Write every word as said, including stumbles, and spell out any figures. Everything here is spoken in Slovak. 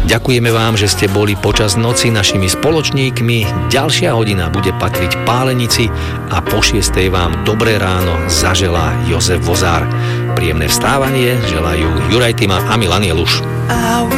Ďakujeme vám, že ste boli počas noci našimi spoločníkmi. Ďalšia hodina bude patriť Pálenici a po šiestej vám dobré ráno zaželá Jozef Vozár. Príjemné vstávanie želajú Juraj Tima a Milan Jeluš.